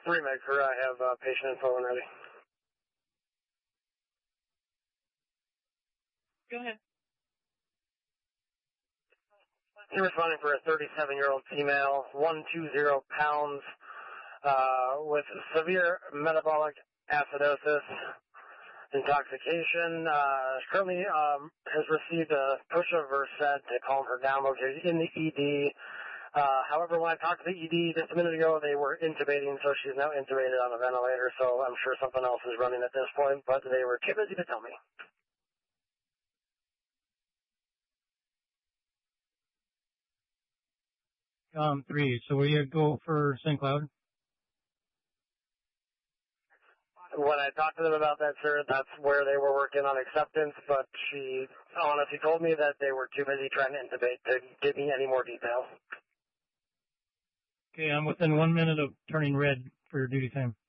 Remake, sir. I have patient info when ready. Go ahead. You're responding for a 37-year-old female, 120 pounds, with severe metabolic acidosis, intoxication. Currently has received a push of Versed to calm her down, located in the ED. However, when I talked to the ED just a minute ago, they were intubating, so she's now intubated on a ventilator, so I'm sure something else is running at this point, but they were too busy to tell me. Three. So will you go for St. Cloud? When I talked to them about that, sir, that's where they were working on acceptance, but she honestly told me that they were too busy trying to intubate to give me any more details. Okay, I'm within 1 minute of turning red for your duty time.